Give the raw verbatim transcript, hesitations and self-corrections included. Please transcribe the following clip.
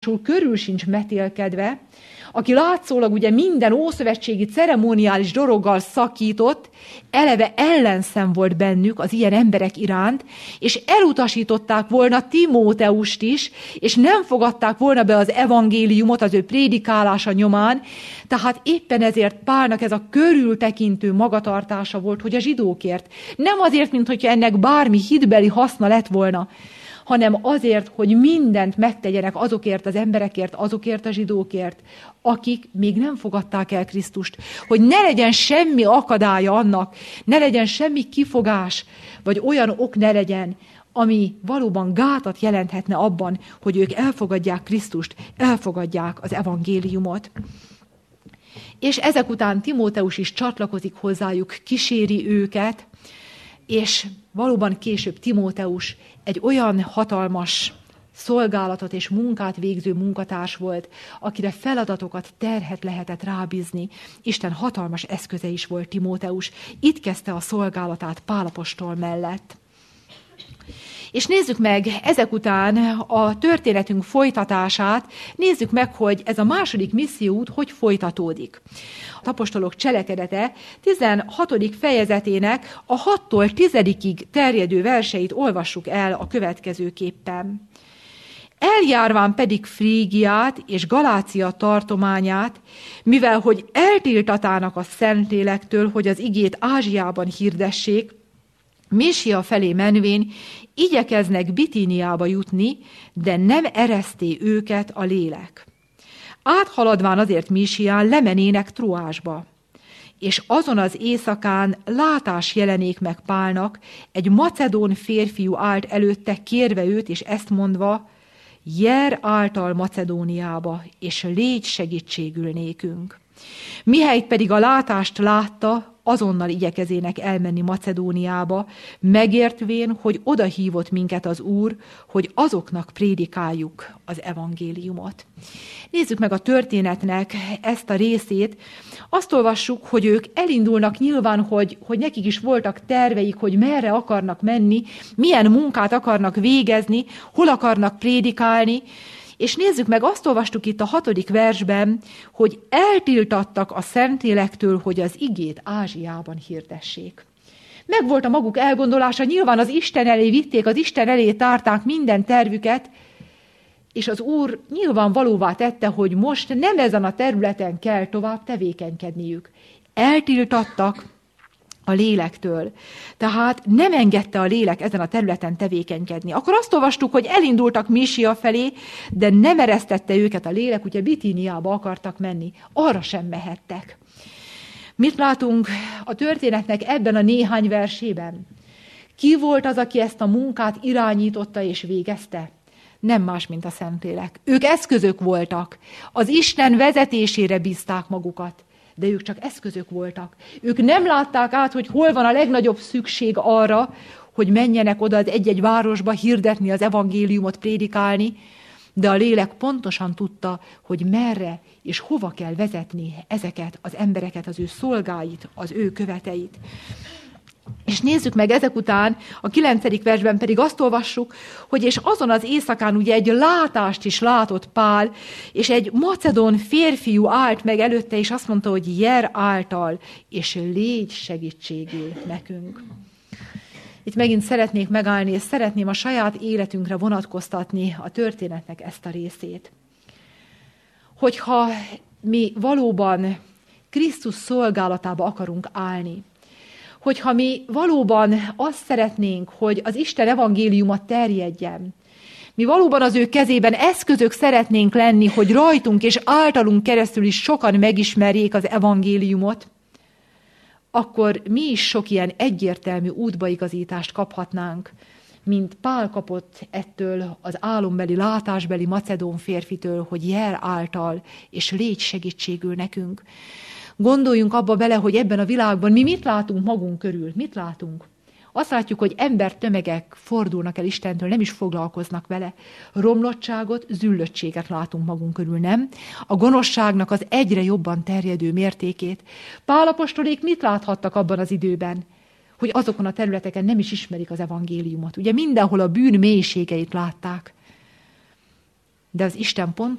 Krisztustól körül sincs metélkedve, aki látszólag ugye minden ószövetségi ceremoniális dologgal szakított, eleve ellenszem volt bennük az ilyen emberek iránt, és elutasították volna Timóteust is, és nem fogadták volna be az evangéliumot az ő prédikálása nyomán, tehát éppen ezért Pálnak ez a körültekintő magatartása volt, hogy a zsidókért. Nem azért, mint hogyha ennek bármi hitbeli haszna lett volna, hanem azért, hogy mindent megtegyenek azokért az emberekért, azokért a zsidókért, akik még nem fogadták el Krisztust. Hogy ne legyen semmi akadálya annak, ne legyen semmi kifogás, vagy olyan ok ne legyen, ami valóban gátat jelenthetne abban, hogy ők elfogadják Krisztust, elfogadják az evangéliumot. És ezek után Timóteus is csatlakozik hozzájuk, kíséri őket, és valóban később Timóteus egy olyan hatalmas szolgálatot és munkát végző munkatárs volt, akire feladatokat, terhet lehetett rábízni. Isten hatalmas eszköze is volt Timóteus. Itt kezdte a szolgálatát Pál apostol mellett. És nézzük meg ezek után a történetünk folytatását, nézzük meg, hogy ez a második misszióút hogy folytatódik. Az apostolok cselekedete tizenhatodik fejezetének a hattól tizedikig terjedő verseit olvassuk el a következőképpen. Eljárván pedig Frígiát és Galácia tartományát, mivel hogy eltiltatának a Szentlélektől, hogy az igét Ázsiában hirdessék, Mísia felé menvén igyekeznek Bitíniába jutni, de nem ereszté őket a lélek. Áthaladván azért Mísián lemenének Troásba, és azon az éjszakán látás jelenék meg Pálnak, egy macedón férfiú állt előtte, kérve őt, és ezt mondva, jár által Macedóniába, és légy segítségül nékünk. Mihelyt pedig a látást látta, azonnal igyekezének elmenni Macedóniába, megértvén, hogy oda hívott minket az Úr, hogy azoknak prédikáljuk az evangéliumot. Nézzük meg a történetnek ezt a részét. Azt olvassuk, hogy ők elindulnak nyilván, hogy, hogy nekik is voltak terveik, hogy merre akarnak menni, milyen munkát akarnak végezni, hol akarnak prédikálni, és nézzük meg, azt olvastuk itt a hatodik versben, hogy eltiltattak a Szentlélektől, hogy az igét Ázsiában hirdessék. Megvolt a maguk elgondolása, nyilván az Isten elé vitték, az Isten elé tárták minden tervüket, és az Úr nyilvánvalóvá tette, hogy most nem ezen a területen kell tovább tevékenykedniük. Eltiltattak a lélektől. Tehát nem engedte a lélek ezen a területen tevékenykedni. Akkor azt olvastuk, hogy elindultak Mísia felé, de nem eresztette őket a lélek, ugye Bitíniába akartak menni. Arra sem mehettek. Mit látunk a történetnek ebben a néhány versében? Ki volt az, aki ezt a munkát irányította és végezte? Nem más, mint a Szentlélek. Ők eszközök voltak. Az Isten vezetésére bízták magukat. De ők csak eszközök voltak. Ők nem látták át, hogy hol van a legnagyobb szükség arra, hogy menjenek oda az egy-egy városba hirdetni az evangéliumot, prédikálni, de a lélek pontosan tudta, hogy merre és hova kell vezetni ezeket az embereket, az ő szolgáit, az ő követeit. És nézzük meg ezek után, a kilencedik versben pedig azt olvassuk, hogy és azon az éjszakán ugye egy látást is látott Pál, és egy macedón férfiú állt meg előtte, és azt mondta, hogy jár által, és légy segítségül nekünk. Itt megint szeretnék megállni, és szeretném a saját életünkre vonatkoztatni a történetnek ezt a részét. Hogyha mi valóban Krisztus szolgálatába akarunk állni, hogyha mi valóban azt szeretnénk, hogy az Isten evangéliuma terjedjen, mi valóban az ő kezében eszközök szeretnénk lenni, hogy rajtunk és általunk keresztül is sokan megismerjék az evangéliumot, akkor mi is sok ilyen egyértelmű útbaigazítást kaphatnánk, mint Pál kapott ettől az álombeli, látásbeli macedón férfitől, hogy jár által, és légy segítségül nekünk. Gondoljunk abba bele, hogy ebben a világban mi mit látunk magunk körül. Mit látunk? Azt látjuk, hogy embertömegek fordulnak el Istentől, nem is foglalkoznak vele. Romlottságot, züllöttséget látunk magunk körül, nem? A gonoszságnak az egyre jobban terjedő mértékét. Pál apostolék mit láthattak abban az időben? Hogy azokon a területeken nem is ismerik az evangéliumot. Ugye mindenhol a bűn mélységeit látták. De az Isten pont